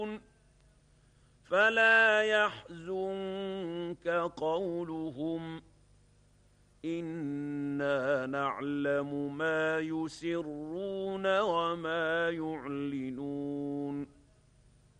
فلا يحزنك قولهم إنا نعلم ما يسرون وما يعلنون